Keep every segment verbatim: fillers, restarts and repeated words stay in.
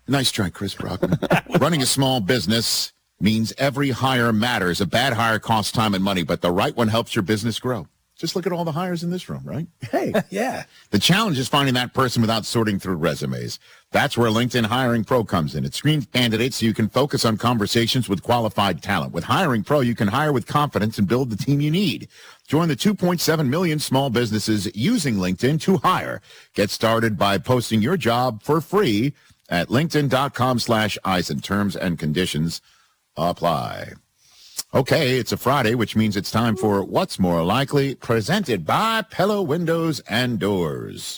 Nice try, Chris Brockman. Running a small business means every hire matters. A bad hire costs time and money, but the right one helps your business grow. Just look at all the hires in this room, right? Hey, yeah. The challenge is finding that person without sorting through resumes. That's where LinkedIn Hiring Pro comes in. It screens candidates so you can focus on conversations with qualified talent. With Hiring Pro, you can hire with confidence and build the team you need. Join the two point seven million small businesses using LinkedIn to hire. Get started by posting your job for free at linkedin.com slash Eisen. Terms and conditions apply. Okay, it's a Friday, which means it's time for What's More Likely, presented by Pella Windows and Doors.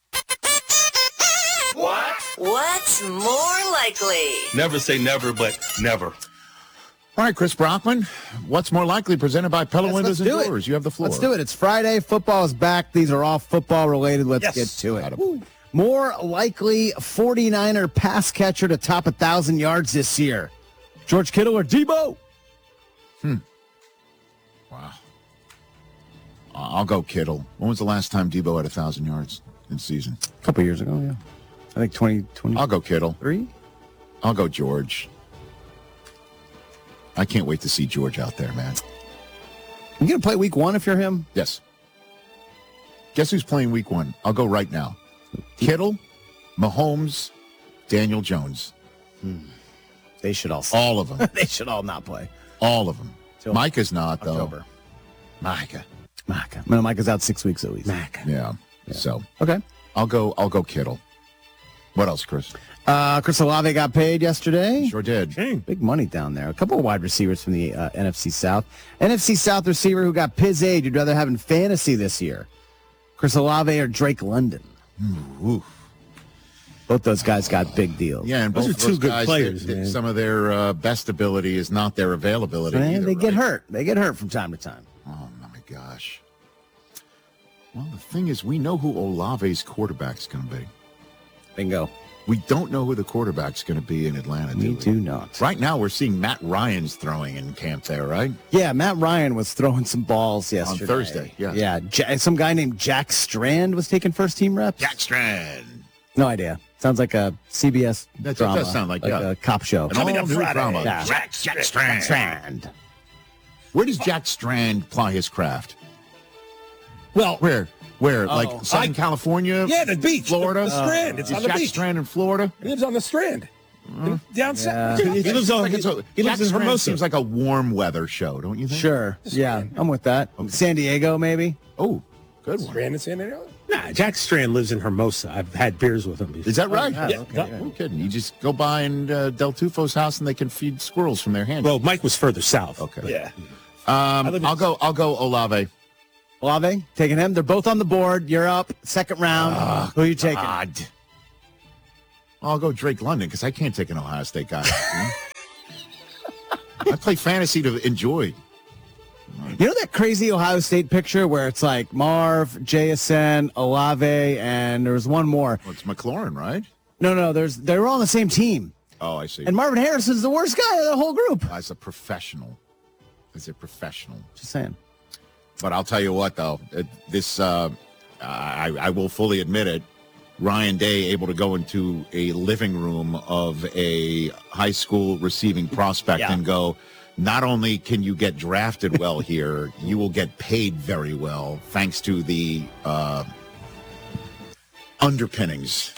What? What's more likely? Never say never, but never. All right, Chris Brockman, What's More Likely, presented by Pella Yes, Windows let's and do it. Doors. You have the floor. Let's do it. It's Friday. Football is back. These are all football related. Let's Yes. get to it. Attaboy. More likely forty-niner pass catcher to top one thousand yards this year. George Kittle or Debo? Wow. I'll go Kittle. When was the last time Debo had one thousand yards in season? A couple years ago, yeah. I think twenty twenty-three. I'll go Kittle. I'll go George. I can't wait to see George out there, man. You going to play week one if you're him? Yes. Guess who's playing week one? I'll go right now. Kittle, Mahomes, Daniel Jones. They should all All of them. They should all not play. All of them. Till Micah's not, though. October. Micah. Micah. No, Micah's out six weeks at least. Micah. Yeah. So Okay. I'll go I'll go Kittle. What else, Chris? Uh, Chris Olave got paid yesterday. Sure did. Big money down there. A couple of wide receivers from the uh, N F C South. N F C South receiver who got Piz aid you'd rather have in fantasy this year. Chris Olave or Drake London? Ooh. Both those guys got big deals. Yeah, and Those both are of two those good guys, players, they- they- man. some of their uh, best ability is not their availability. Man, either, they get right? hurt. They get hurt from time to time. Oh, my gosh. Well, the thing is, we know who Olave's quarterback's going to be. Bingo. We don't know who the quarterback's going to be in Atlanta, We do we? do not. Right now, we're seeing Matt Ryan's throwing in camp there, right? Yeah, Matt Ryan was throwing some balls yesterday. Thursday, yeah. Yeah, Ja- some guy named Jack Strand was taking first team reps. Jack Strand. No idea. Sounds like a C B S That drama. does sound like, yeah. a cop show. An all-new Friday. drama. Yeah. Jack, Jack Strand. Strand. Where does Jack Strand ply his craft? Well, Where? Where? Oh. Like Southern I- California? yeah, the beach, Florida? the, the Strand. It's Is on the Jack beach. Strand in Florida? He lives on the Strand, down south. Yeah. He lives on. Like He, it's a- he Jack lives in Strand Hermosa. seems like a warm weather show, don't you think? Sure. Yeah, I'm with that. San Diego, maybe. Oh, good one. Strand in San Diego. Nah, Jack Strand lives in Hermosa. I've had beers with him. Is that right? yeah, Yeah. okay, yeah. yeah. No kidding. You just go by and uh, Del Tufo's house, and they can feed squirrels from their hand. Well, Mike was further south. Okay. Yeah. um, live in- I'll go. I'll go Olave. Olave, taking him. They're both on the board. You're up. Second round. Who are you taking? God. I'll go Drake London because I can't take an Ohio State guy. you know? I play fantasy to enjoy. You know that crazy Ohio State picture where it's like Marv, J S N, Olave, and there was one more. Well, it's McLaurin, right? No, no, there's they were all on the same team. Oh, I see. And Marvin Harrison's the worst guy of the whole group. As a professional, as a professional. Just saying. But I'll tell you what, though, it, this uh, I, I will fully admit it. Ryan Day able to go into a living room of a high school receiving prospect Yeah. and go, not only can you get drafted well here, you will get paid very well thanks to the uh, underpinnings.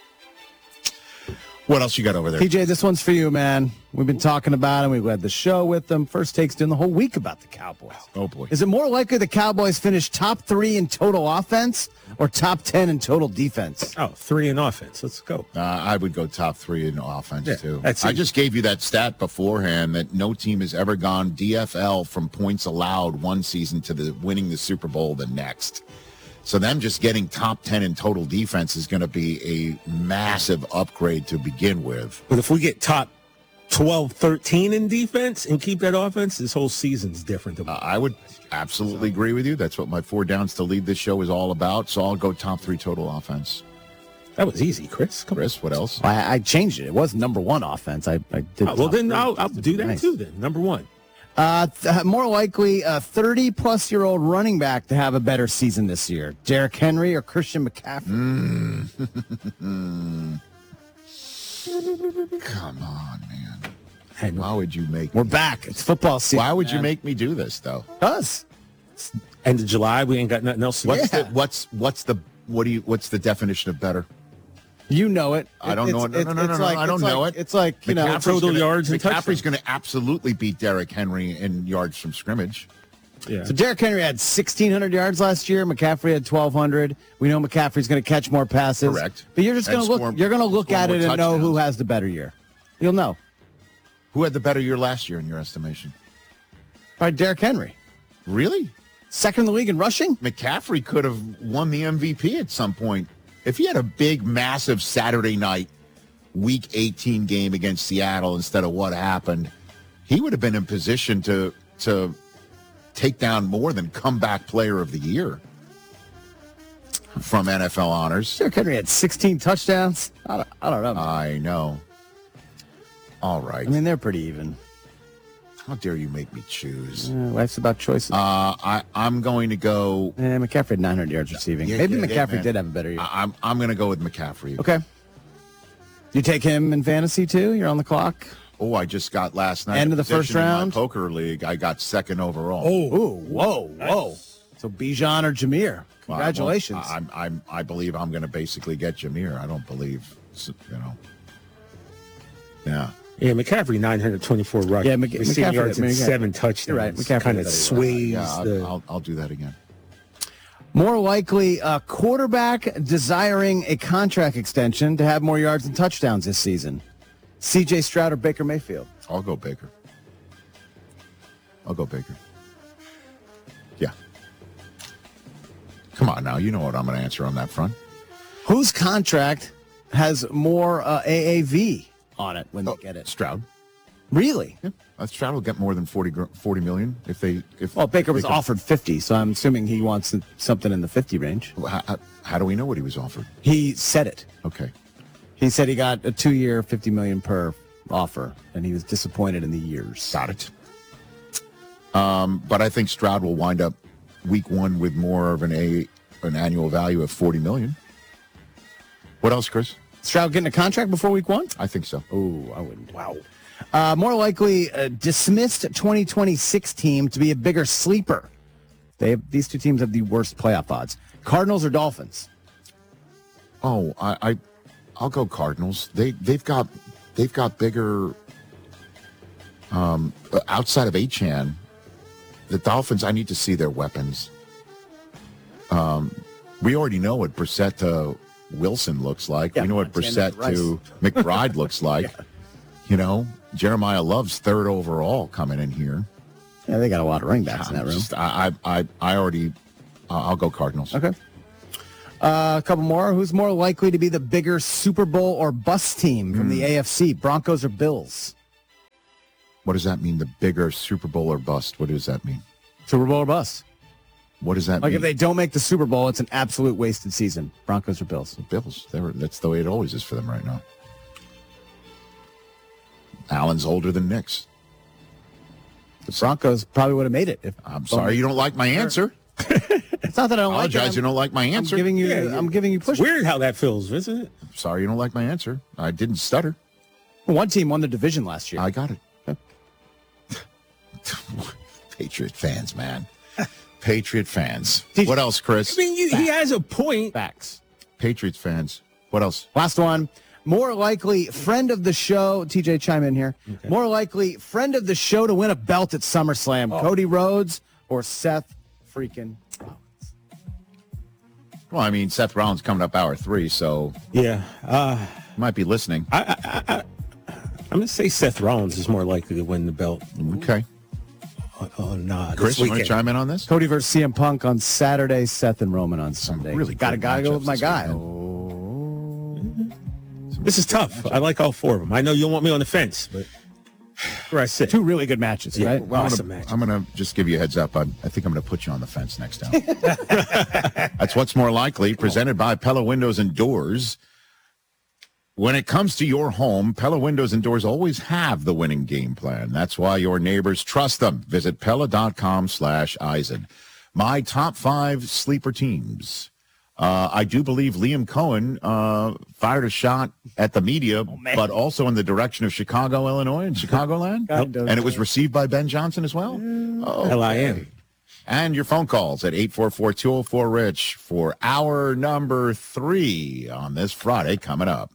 What else you got over there? P J, this one's for you, man. We've been talking about him. We've had the show with them. First takes doing the whole week about the Cowboys. Oh, boy. Is it more likely the Cowboys finish top three in total offense or top ten in total defense? Oh, three in offense. Let's go. Uh, I would go top three in offense, Yeah, too. that's I easy. just gave you that stat beforehand that no team has ever gone D F L from points allowed one season to the winning the Super Bowl the next. So them just getting top ten in total defense is going to be a massive upgrade to begin with. But if we get top twelve, thirteen in defense and keep that offense, this whole season's different. Uh, I would absolutely agree with you. That's what my four downs to lead this show is all about. So I'll go top three total offense. That was easy, Chris. Come on. Chris, what else? I, I changed it. It was number one offense. I, I did. Oh, well, top then three. I'll, I'll do that Nice. too. Then number one. Uh, th- more likely, a thirty-plus-year-old running back to have a better season this year. Derrick Henry or Christian McCaffrey? Come on, man. Hey, Why would you make We're me- back. It's football season. Why would you man. make me do this, though? Us. End of July, we ain't got nothing else to do. What's Yeah. the what's what's the what do you what's the definition of better? You know it. I don't It's- know it. No, it's- no, no, it's no, like- I don't it's know like- it. It's like, you know, McCaffrey's total gonna, yards and McCaffrey's touchdowns. going to absolutely beat Derrick Henry in yards from scrimmage. Yeah. so Derrick Henry had sixteen hundred yards last year. McCaffrey had twelve hundred. We know McCaffrey's going to catch more passes. Correct. But you're just And going to look. score- You're going to look score at more it and know who touchdowns. has the better year. You'll know. Who had the better year last year in your estimation? Probably Derrick Henry, Really? second in the league in rushing. McCaffrey could have won the M V P at some point. If he had a big, massive Saturday night, week eighteen game against Seattle instead of what happened, he would have been in position to to take down more than comeback player of the year from N F L honors. Derrick Henry had sixteen touchdowns. I don't, I don't know. I know. All right. I mean, they're pretty even. How dare you make me choose? Uh, life's about choices. Uh, I, I'm going to go. Eh, McCaffrey had nine hundred yards receiving. Yeah, Maybe yeah, yeah, McCaffrey man. did have a better year. I, I'm I'm going to go with McCaffrey. Okay. You take him in fantasy too? You're on the clock. Oh, I just got last night. End a of the first position in my round? poker league. I got second overall. Oh, Ooh, whoa, whoa. So Bijan or Jameer. Well, Congratulations. I, I'm, I'm, I believe I'm going to basically get Jameer. I don't believe, you know. Yeah. yeah, McCaffrey nine hundred twenty-four rush. Yeah, Mc- receiving McCaffrey- yards and McCaffrey- seven touchdowns. You're right, McCaffrey kind did of that. sways Yeah, I'll, the. I'll, I'll do that again. More likely, a quarterback desiring a contract extension to have more yards and touchdowns this season. C J Stroud or Baker Mayfield? I'll go Baker. I'll go Baker. Yeah. Come on now. You know what I'm going to answer on that front. Whose contract has more uh, A A V on it when they get it? Stroud. Really? Yeah. Uh, Stroud will get more than forty, gr- forty million if they. If Well, Baker was they can- offered fifty, so I'm assuming he wants something in the fifty range. How, how, how do we know what he was offered? He said it. Okay. He said he got a two-year, fifty million per offer, and he was disappointed in the years. Got it. Um, but I think Stroud will wind up week one with more of an a an annual value of forty million. What else, Chris? Stroud getting a contract before week one? I think so. Ooh, I wouldn't. Wow. Uh, more likely, uh, dismissed twenty twenty-six team to be a bigger sleeper. They have, these two teams have the worst playoff odds. Cardinals or Dolphins? Oh, I, I I'll go Cardinals. They they've got they've got bigger. Um, outside of Achan, the Dolphins. I need to see their weapons. Um, we already know what Brissett to Wilson looks like. Yeah, we know what Montana Brissett to McBride looks like. Yeah. You know, Jeremiah Love's third overall coming in here. Yeah, they got a lot of running backs in that I'm room. just- I, I, I, I already. Uh, I'll go Cardinals. Okay. Uh, a couple more. Who's more likely to be the bigger Super Bowl or bust team from the A F C? Broncos or Bills? What does that mean? The bigger Super Bowl or bust? What does that mean? Super Bowl or bust? What does that Like mean? if they don't make the Super Bowl, it's an absolute wasted season. Broncos or Bills? Bills. They were, that's the way it always is for them right now. Allen's older than Nick's. The Broncos probably would have made it. If I'm sorry you don't like my answer. It's not that I don't like it. Apologize you I'm, don't like my I'm answer. giving you. Yeah, yeah. I'm giving you push. Weird how that feels, isn't it? Sorry you don't like my answer. I didn't stutter. One team won the division last year. I got it. Patriot fans, man. Patriot fans. Did- What else, Chris? I mean, you, he has a point. Facts. Patriots fans. What else? Last one. More likely, friend of the show. T J, chime in here. Okay. More likely, friend of the show to win a belt at SummerSlam. Oh. Cody Rhodes or Seth freaking Rollins. Well, I mean, Seth Rollins coming up hour three, so Yeah. Uh, you might be listening. I'm going to say Seth Rollins is more likely to win the belt. Okay. Oh, no. Chris, this you want to weekend. chime in on this? Cody versus C M Punk on Saturday. Seth and Roman on Sunday. really gotta good gotta go with matchups my this guy. weekend. This is tough. I like all four of them. I know you don't want me on the fence, but where I sit. Two really good matches, Yeah. right? Well, I'm Awesome gonna- match. I'm going to just give you a heads up. I, I think I'm going to put you on the fence next time. That's what's more likely. Presented by Pella Windows and Doors. When it comes to your home, Pella Windows and Doors always have the winning game plan. That's why your neighbors trust them. Visit Pella.com slash Eisen. My top five sleeper teams. Uh, I do believe Liam Cohen uh, fired a shot at the media, oh, but also in the direction of Chicago, Illinois, and Chicagoland. And it was received by Ben Johnson as well? Oh, L I M. And your phone calls at eight four four, two oh four, RICH for hour number three on this Friday coming up.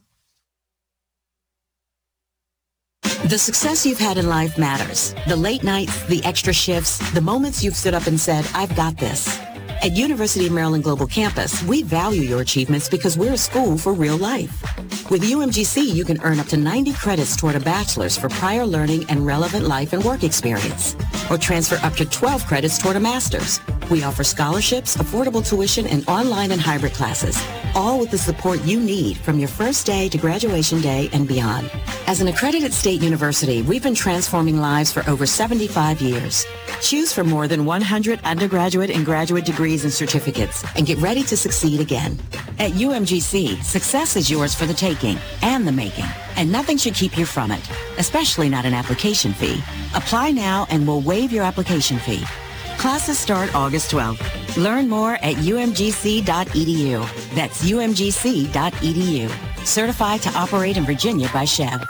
The success you've had in life matters. The late nights, the extra shifts, the moments you've stood up and said, I've got this. At University of Maryland Global Campus, we value your achievements because we're a school for real life. With U M G C, you can earn up to ninety credits toward a bachelor's for prior learning and relevant life and work experience, or transfer up to twelve credits toward a master's. We offer scholarships, affordable tuition, and online and hybrid classes, all with the support you need from your first day to graduation day and beyond. As an accredited state university, we've been transforming lives for over seventy-five years. Choose from more than one hundred undergraduate and graduate degrees and certificates, and get ready to succeed again. At U M G C, success is yours for the taking and the making, and nothing should keep you from it, especially not an application fee. Apply now and we'll waive your application fee. Classes start August twelfth. Learn more at U M G C dot E D U. That's U M G C dot E D U. Certified to operate in Virginia by Chev.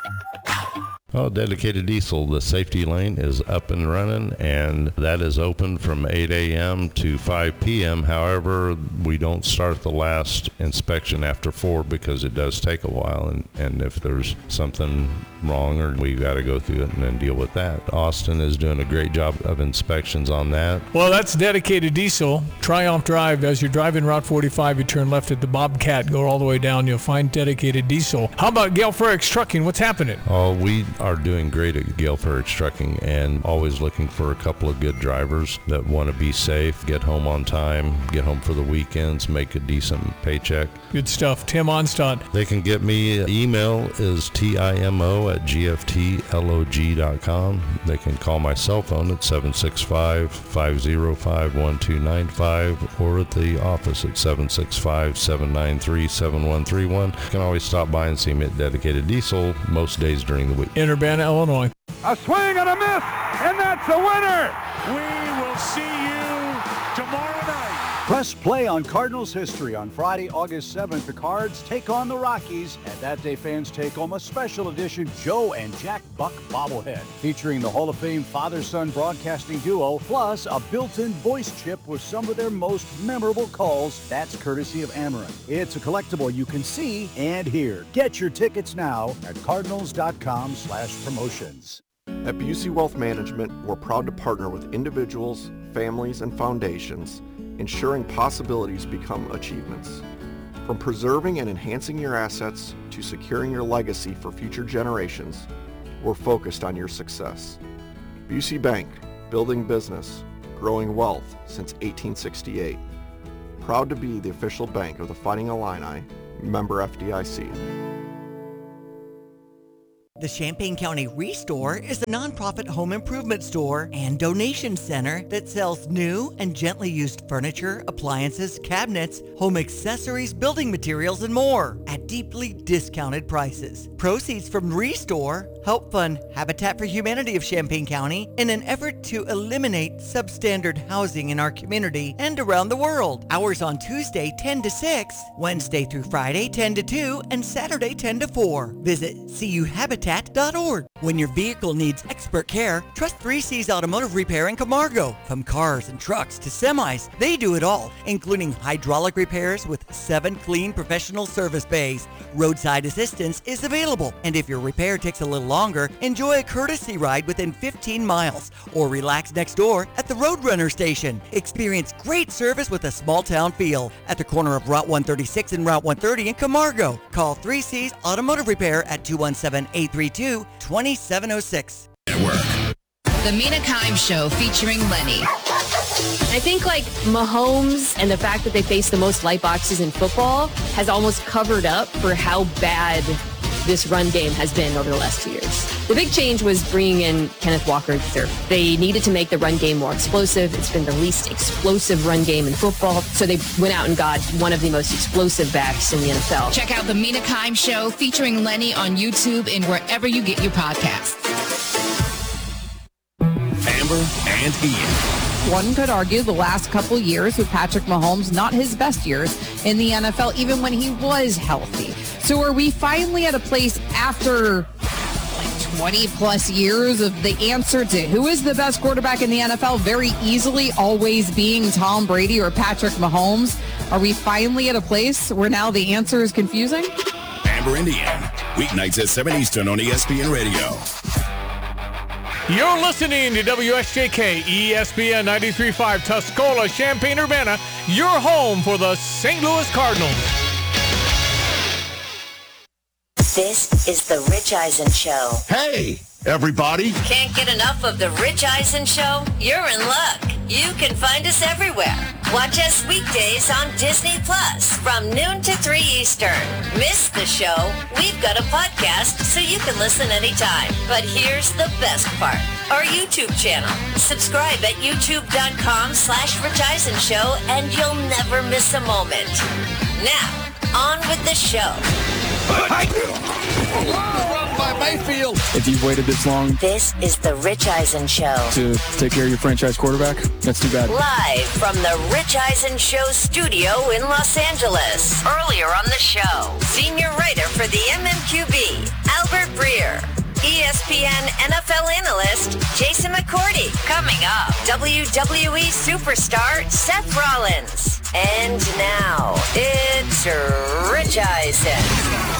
Well, Dedicated Diesel, the safety lane is up and running, and that is open from eight a.m. to five p.m. However, we don't start the last inspection after four because it does take a while, and, and if there's something wrong, or we got to go through it and then deal with that. Austin is doing a great job of inspections on that. Well, that's Dedicated Diesel. Triumph Drive, as you're driving Route forty-five, you turn left at the Bobcat, go all the way down, you'll find Dedicated Diesel. How about Gale Frericks Trucking? What's happening? Oh, we are doing great at Gale Frericks Trucking, and always looking for a couple of good drivers that want to be safe, get home on time, get home for the weekends, make a decent paycheck. Good stuff. Tim Onstad. They can get me. Email is timo at g f t log dot com. They can call my cell phone at seven six five, five oh five, one two nine five, or at the office at seven six five, seven nine three, seven one three one. You can always stop by and see me at Dedicated Diesel most days during the week. In Urbana, Illinois. A swing and a miss, and that's a winner. We will see you tomorrow night. Press play on Cardinals history on Friday, August seventh. The Cards take on the Rockies, and that day fans take home a special edition Joe and Jack Buck bobblehead featuring the Hall of Fame father-son broadcasting duo, plus a built-in voice chip with some of their most memorable calls. That's courtesy of Ameren. It's a collectible you can see and hear. Get your tickets now at cardinals.com slash promotions. At Busey Wealth Management, we're proud to partner with individuals, families, and foundations, ensuring possibilities become achievements. From preserving and enhancing your assets to securing your legacy for future generations, we're focused on your success. Busey Bank, building business, growing wealth since eighteen sixty-eight. Proud to be the official bank of the Fighting Illini, member F D I C. The Champaign County Restore is a nonprofit home improvement store and donation center that sells new and gently used furniture, appliances, cabinets, home accessories, building materials, and more at deeply discounted prices. Proceeds from Restore help fund Habitat for Humanity of Champaign County in an effort to eliminate substandard housing in our community and around the world. Hours on Tuesday ten to six, Wednesday through Friday ten to two, and Saturday ten to four. Visit C U Habitat dot org. When your vehicle needs expert care, trust three C's Automotive Repair in Camargo. From cars and trucks to semis, they do it all, including hydraulic repairs with seven clean professional service bays. Roadside assistance is available, and if your repair takes a little longer, enjoy a courtesy ride within fifteen miles, or relax next door at the Roadrunner station. Experience great service with a small town feel at the corner of Route one thirty-six and Route one thirty in Camargo. Call three C's Automotive Repair at two one seven, eight three two, two seven zero six. The Mina Kimes Show featuring Lenny. I think like Mahomes and the fact that they face the most light boxes in football has almost covered up for how bad this run game has been over the last two years. The big change was bringing in Kenneth Walker the third. They needed to make the run game more explosive. It's been the least explosive run game in football, so they went out and got one of the most explosive backs in the N F L. Check out the Mina Kimes Show featuring Lenny on YouTube and wherever you get your podcasts. Amber and Ian. one could argue the last couple years with Patrick Mahomes, not his best years in the N F L, even when he was healthy. So are we finally at a place after like twenty plus years of the answer to who is the best quarterback in the N F L very easily always being Tom Brady or Patrick Mahomes? Are we finally at a place where now the answer is confusing? Amber Indiana, weeknights at seven Eastern on E S P N Radio. You're listening to W S J K, E S P N ninety-three point five, Tuscola, Champaign-Urbana, your home for the Saint Louis Cardinals. This is the Rich Eisen Show. Hey, everybody. Can't get enough of the Rich Eisen Show? You're in luck. You can find us everywhere. Watch us weekdays on Disney Plus from noon to three Eastern. Miss the show? We've got a podcast so you can listen anytime. But here's the best part. Our YouTube channel. Subscribe at youtube.com slash Rich Eisen Show and you'll never miss a moment. Now, on with the show. Run by Mayfield. If you've waited this long, this is the Rich Eisen Show. To take care of your franchise quarterback, that's too bad. Live from the Rich Eisen Show studio in Los Angeles. Earlier on the show, senior writer for the M M Q B, Albert Breer. E S P N N F L analyst Jason McCourty. Coming up, W W E superstar Seth Rollins. And now, it's Rich Eisen.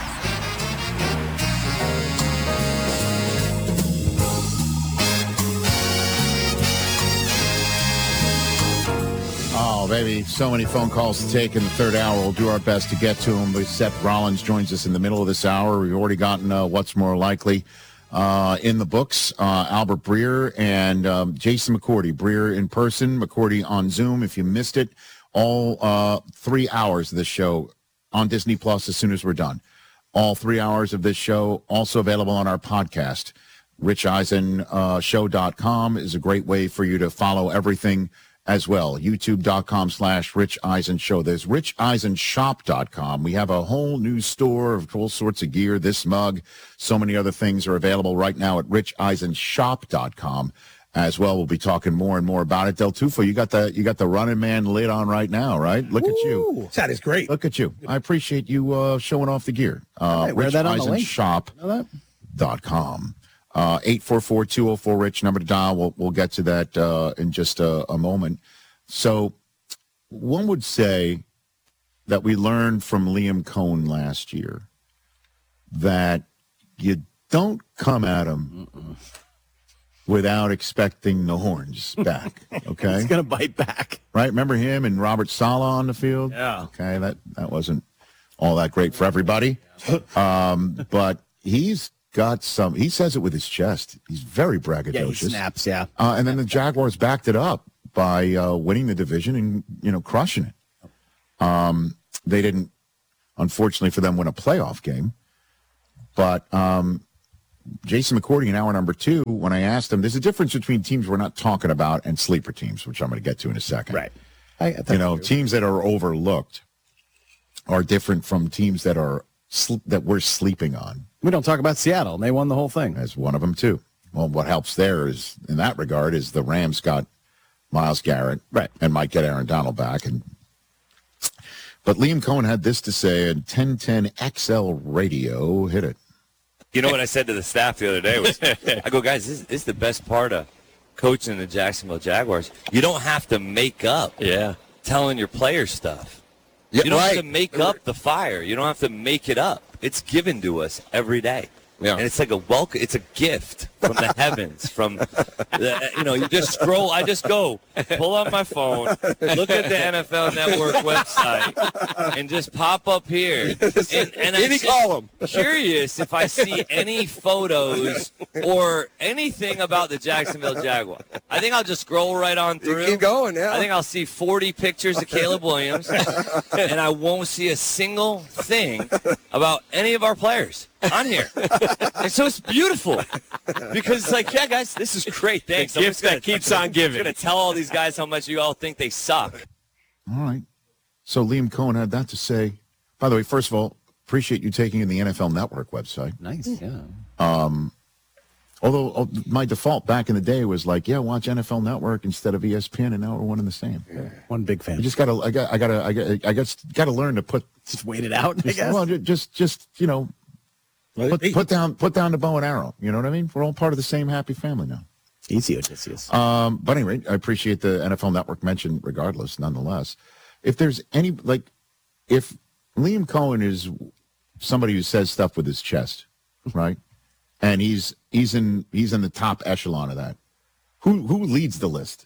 Oh, baby, so many phone calls to take in the third hour. We'll do our best to get to them. But Seth Rollins joins us in the middle of this hour. We've already gotten uh, What's More Likely uh, in the books. Uh, Albert Breer and um, Jason McCourty. Breer in person, McCourty on Zoom. If you missed it, all uh, three hours of this show on Disney Plus as soon as we're done. All three hours of this show also available on our podcast. Rich Eisen Show dot com is a great way for you to follow everything as well. YouTube.com slash Rich Eisen Show. There's Rich Eisen Shop dot com. We have a whole new store of all sorts of gear. This mug, so many other things are available right now at Rich Eisen Shop dot com as well. We'll be talking more and more about it. Del Tufo, you got the you got the Running Man lid on right now, right? Look Ooh, at you. That is great. Look at you. I appreciate you uh, showing off the gear. Uh, hey, Rich Eisen Shop dot com. Uh, eight four four, two oh four, Rich, number to dial. We'll, we'll get to that uh, in just a, a moment. So one would say that we learned from Liam Cohen last year that you don't come at him Mm-mm. without expecting the horns back, okay? He's going to bite back. Right? Remember him and Robert Saleh on the field? Yeah. Okay, that, that wasn't all that great for everybody. um, but he's got some, he says it with his chest. He's very braggadocious. Yeah, he snaps, yeah. Uh, and then the Jaguars backed it up by uh, winning the division and, you know, crushing it. Um, they didn't, unfortunately for them, win a playoff game. But um, Jason McCourty in hour number two, when I asked him, there's a difference between teams we're not talking about and sleeper teams, which I'm going to get to in a second. Right. I, I you know, teams that are overlooked are different from teams that are sl- that we're sleeping on. We don't talk about Seattle, and they won the whole thing. As one of them, too. Well, what helps there is, in that regard, is the Rams got Myles Garrett right. and might get Aaron Donald back. And But Liam Cohen had this to say in ten ten X L Radio. Hit it. You know what I said to the staff the other day was, I go, guys, this, this is the best part of coaching the Jacksonville Jaguars. You don't have to make up yeah. telling your players stuff. Yeah, you don't right. have to make up the fire. You don't have to make it up. It's given to us every day. Yeah. And it's like a welcome. It's a gift from the heavens. From, the, you know, you just scroll. I just go, pull up my phone, look at the N F L Network website, and just pop up here. And, and Any column. Curious if I see any photos or anything about the Jacksonville Jaguars. I think I'll just scroll right on through. You keep going, yeah. I think I'll see forty pictures of Caleb Williams, and I won't see a single thing about any of our players on here. And so it's beautiful because it's like, yeah, guys, this is great. Thanks. The gift that keeps on giving. I'm going to tell all these guys how much you all think they suck. All right. So Liam Cohen had that to say. By the way, first of all, appreciate you taking in the N F L Network website. Nice, yeah. Um, Although oh, my default back in the day was like, yeah, watch N F L Network instead of E S P N, and now we're one and the same. Yeah. One big fan. I just gotta, I got, I gotta, I got, I got, got to learn to put just wait it out. I just, guess. Well, just, just you know, put, put down, put down the bow and arrow. You know what I mean? We're all part of the same happy family now. Easy, Odysseus. Um, but anyway, I appreciate the N F L Network mention, regardless. Nonetheless, if there's any like, if Liam Cohen is somebody who says stuff with his chest, right? And he's he's in he's in the top echelon of that. Who who leads the list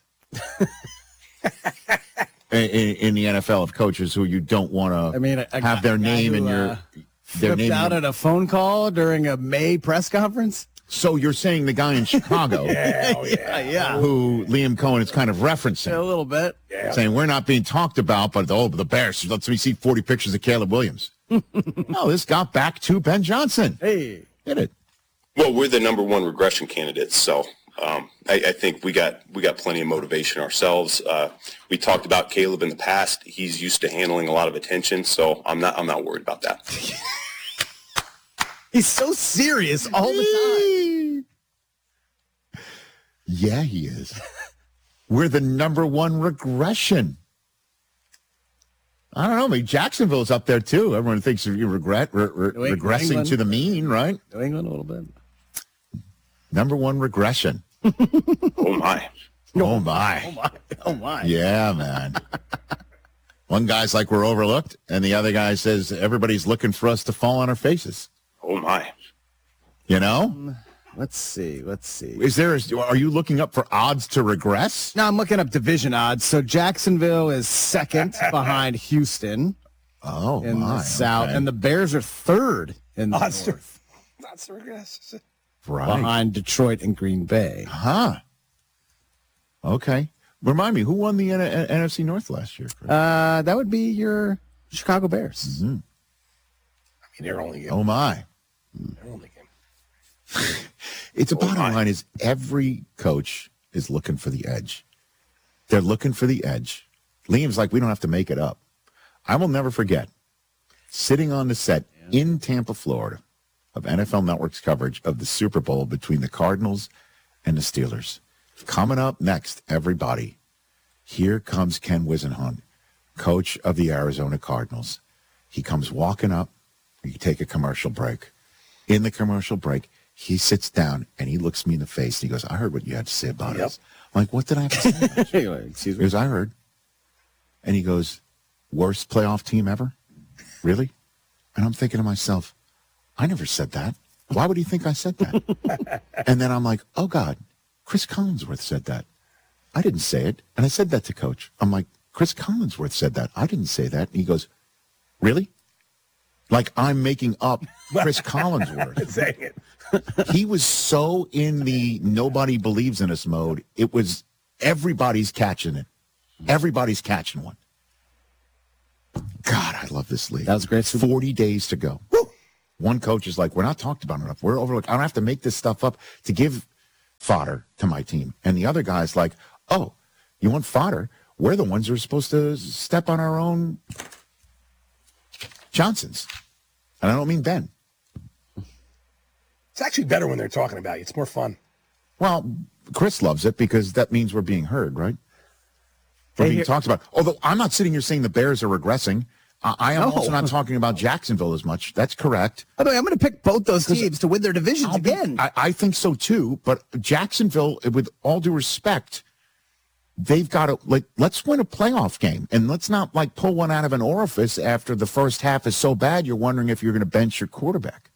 in, in, in the N F L of coaches who you don't want to I mean, a, a have their name who, in your uh, their flipped name out in at a phone call during a May press conference? So you're saying the guy in Chicago, yeah, oh, yeah, yeah, who Liam Cohen is kind of referencing, yeah, a little bit, yeah. saying we're not being talked about, but oh, the Bears. Let me see forty pictures of Caleb Williams. No, this got back to Ben Johnson. Hey, did it? Well, we're the number one regression candidates, so um, I, I think we got we got plenty of motivation ourselves. Uh, we talked about Caleb in the past; he's used to handling a lot of attention, so I'm not I'm not worried about that. He's so serious all the time. Yeah, he is. We're the number one regression. I don't know. Maybe Jacksonville's up there too. Everyone thinks you regret re- re- regressing England. to the mean, right? New England a little bit. Number one regression. Oh my! Oh my! Oh my! Oh my! Yeah, man. One guy's like we're overlooked, and the other guy says everybody's looking for us to fall on our faces. Oh my! You know. Let's see. Let's see. Is there? A, are you looking up for odds to regress? No, I'm looking up division odds. So Jacksonville is second behind Houston. Oh, in my, the South, okay. and the Bears are third in the Odds North, to, odds to regress. Right behind Detroit and Green Bay. Huh. Okay. Remind me, who won the N- N- NFC North last year? Chris? Uh, that would be your Chicago Bears. Mm-hmm. I mean, they're only game. Oh my. They're only game. It's a Oh, bottom my. line is every coach is looking for the edge. They're looking for the edge. Liam's like, we don't have to make it up. I will never forget sitting on the set yeah. in Tampa, Florida, of N F L Network's coverage of the Super Bowl between the Cardinals and the Steelers. Coming up next, everybody, here comes Ken Wisenhunt, coach of the Arizona Cardinals. He comes walking up. We take a commercial break. In the commercial break, he sits down and he looks me in the face. And he goes, I heard what you had to say about Yep. us. I'm like, what did I have to say about you? Excuse He me. goes, I heard. And he goes, worst playoff team ever? Really? And I'm thinking to myself, I never said that. Why would he think I said that? And then I'm like, oh, God, Chris Collinsworth said that. I didn't say it. And I said that to Coach. I'm like, Chris Collinsworth said that. I didn't say that. And he goes, really? Like I'm making up Chris Collinsworth. Saying it. He was so in the nobody believes in us mode. It was everybody's catching it. Everybody's catching one. God, I love this league. That was great. forty days to go. Woo! One coach is like, we're not talked about enough. We're overlooked. I don't have to make this stuff up to give fodder to my team. And the other guy's like, oh, you want fodder? We're the ones who are supposed to step on our own Johnsons. And I don't mean Ben. It's actually better when they're talking about you. It's more fun. Well, Chris loves it because that means we're being heard, right? We're Hey, being here- talked about. Although I'm not sitting here saying the Bears are regressing. I, I am No. also not talking about Jacksonville as much. That's correct. By the way, I'm going to pick both those teams to win their divisions I'll be- again. I, I think so too. But Jacksonville, with all due respect, they've got to like let's win a playoff game and let's not like pull one out of an orifice after the first half is so bad you're wondering if you're going to bench your quarterback.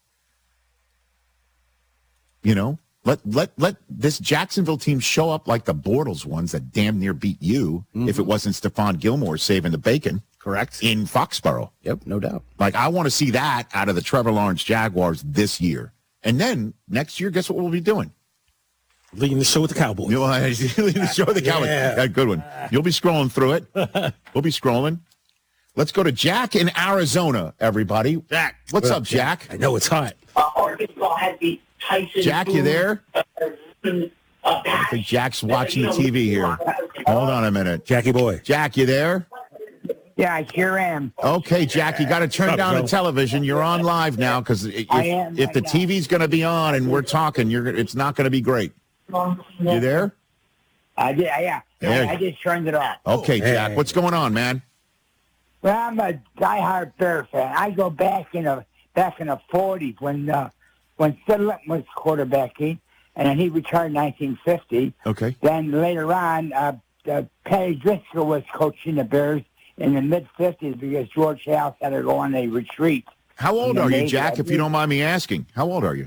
You know, let let let this Jacksonville team show up like the Bortles ones that damn near beat you. Mm-hmm. If it wasn't Stephon Gilmore saving the bacon, Correct. in Foxborough. Yep, no doubt. Like, I want to see that out of the Trevor Lawrence Jaguars this year. And then next year, guess what we'll be doing? Leading the show with the Cowboys. You'll leading the show with the Cowboys. Yeah. Yeah, good one. You'll be scrolling through it. We'll be scrolling. Let's go to Jack in Arizona, everybody. Jack. What's up, Jack? I know it's hot. Uh, Arkansas had the Tyson. Jack, you there? Uh, I think Jack's watching the T V here. Hold on a minute. Jackie boy. Jack, you there? Yeah, I sure am. Okay, Jack, you got to turn What's up, down Joe? the television. You're on live now because if, I am, if I the know. T V's going to be on and we're talking, you're it's not going to be great. You there? I did. Yeah. There. I, I just turned it off. Okay, Jack, what's going on, man? Well, I'm a diehard Bear fan. I go back in the back in the forties when uh, when Sid Linton was quarterbacking, and then he retired in nineteen fifty. Okay. Then later on, uh, uh, Patty Driscoll was coaching the Bears in the mid fifties because George House had to go on a retreat. How old in the are you, Navy. Jack, if you don't mind me asking? How old are you?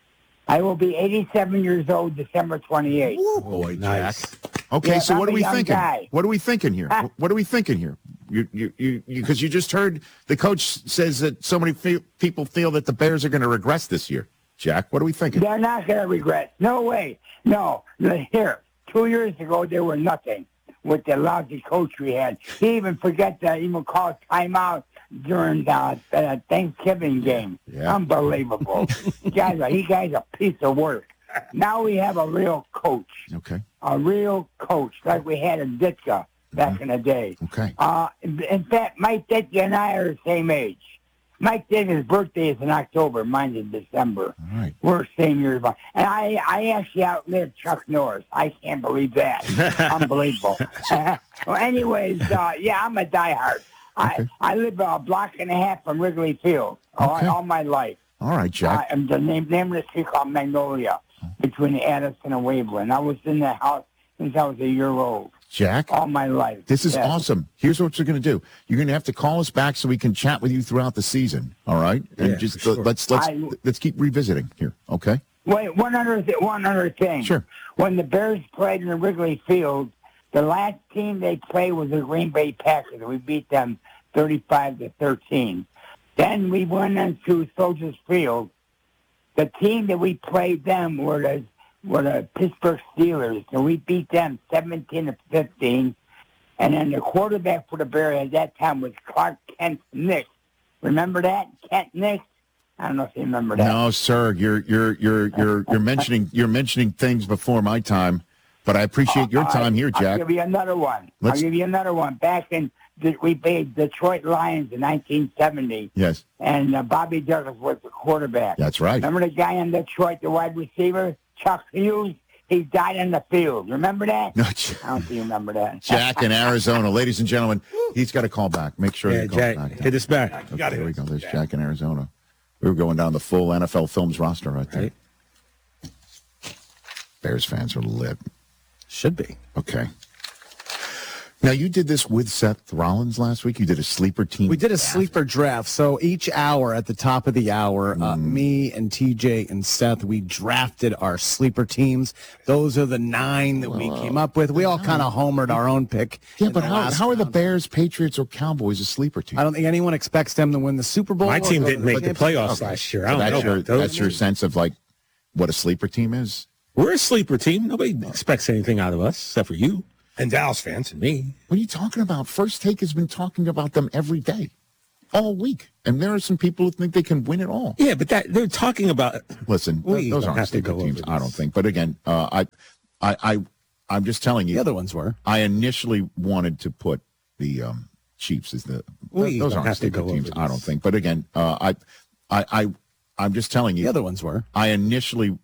I will be eighty-seven years old December twenty-eighth. Boy, Jack. Okay, Yeah, so I'm what are a we young thinking? guy. What are we thinking here? What are we thinking here? You, you, you, because you, you just heard the coach says that so many fe- people feel that the Bears are going to regress this year. Jack, what are we thinking? They're not going to regret. No way. No. Here, two years ago, they were nothing with the lousy coach we had. He even forget to even call a timeout during the, the Thanksgiving game. Yeah. Unbelievable. He guy's a, he guy's a piece of work. Now we have a real coach. Okay. A real coach like we had in Ditka back in the day. Okay. Uh, in, in fact, Mike Ditka and I are the same age. Mike Ditka's birthday is in October. Mine's in December. All right. We're same year. apart. And I, I actually outlived Chuck Norris. I can't believe that. Unbelievable. Well, anyways, uh, yeah, I'm a diehard. I, I live a block and a half from Wrigley Field all, Okay. all my life. All right, Jack. Uh, and the name, name of the street called Magnolia between Addison and Waveland. I was in the house since I was a year old. Jack, all my life. This is Yes. awesome. Here's what you're going to do. You're going to have to call us back so we can chat with you throughout the season. All right, and Yeah, just for sure. let's let's I- let's keep revisiting here. Okay. Wait, one other th- one other thing. Sure. When the Bears played in the Wrigley Field, the last team they played was the Green Bay Packers. We beat them thirty-five to thirteen. Then we went into Soldiers Field. The team that we played them were the were the Pittsburgh Steelers, and we beat them seventeen to fifteen. And then the quarterback for the Bears at that time was Clark Kent Nix. Remember that? Kent Nix? I don't know if you remember that. No, sir. You're you're you're you're you're mentioning you're mentioning things before my time, but I appreciate your time here, I'll Jack. give you another one. Let's- I'll give you another one. Back in, we played Detroit Lions in nineteen seventy, Yes, and uh, Bobby Douglas was the quarterback. that's right. Remember the guy in Detroit, the wide receiver, Chuck Hughes? He died in the field. Remember that? No, I don't think you remember that. Jack in Arizona, ladies and gentlemen, he's got to call back. Make sure Yeah, he calls Jack, back. hit us back. Okay, there we go. There's Jack in Arizona. We were going down the full N F L Films roster right there. Bears fans are lit. Should be. Okay. Now, you did this with Seth Rollins last week. You did a sleeper team. We did a sleeper draft. So each hour at the top of the hour, uh, Mm. me and T J and Seth, we drafted our sleeper teams. Those are the nine that we came up with. We all kind of homered our own pick. Yeah, in but the how, last how are the round. Bears, Patriots, or Cowboys a sleeper team? I don't think anyone expects them to win the Super Bowl. My or team go to didn't make the championship. playoffs Okay. last year. I So don't that's know your about those. that's your sense of like what a sleeper team is. We're a sleeper team. Nobody expects anything out of us except for you and Dallas fans and me. What are you talking about? First Take has been talking about them every day, all week, and there are some people who think they can win it all. Yeah, but that they're talking about. Listen, We th- those don't aren't have to sleeper go teams. over I don't think. But again, uh, I, I, I, I'm just telling you. The other ones were. I initially wanted to put the um, Chiefs as the. We those don't aren't have to sleeper go teams. over I don't think. But again, uh, I, I, I, I'm just telling you. The other ones were. I initially